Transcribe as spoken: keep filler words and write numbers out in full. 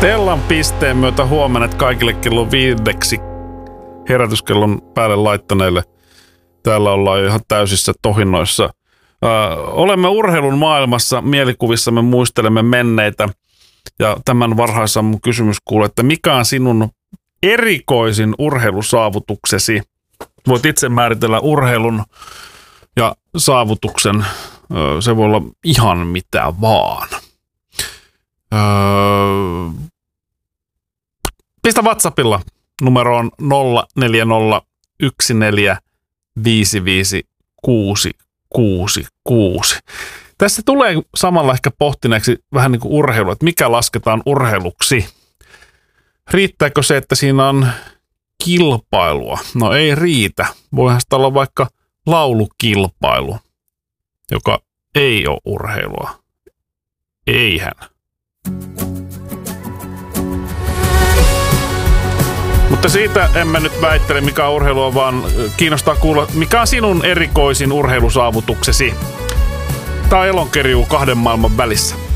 Stellan pisteen myötä huomenna kaikille kello viideksi herätyskellon päälle laittaneille. Täällä ollaan ihan täysissä tohinnoissa. Ö, olemme urheilun maailmassa, mielikuvissamme muistelemme menneitä. Ja tämän varhaisammun kysymys kuuluu, että mikä on sinun erikoisin urheilusaavutuksesi? Voit itse määritellä urheilun ja saavutuksen. Ö, se voi olla ihan mitä vaan. Öö, pistä WhatsAppilla numeroon nolla neljä nolla yksi neljä viisi viisi kuusi kuusi kuusi. Tässä tulee samalla ehkä pohtineeksi vähän niin kuin urheilu, että mikä lasketaan urheiluksi. Riittääkö se, että siinä on kilpailua? No ei riitä. Voihan sitä olla vaikka laulukilpailu, joka ei ole urheilua. Eihän. Mutta siitä en mä nyt väittele, mikä on urheilua, vaan kiinnostaa kuulla, mikä on sinun erikoisin urheilusaavutuksesi. Tää on Elonkerjuu kahden maailman välissä.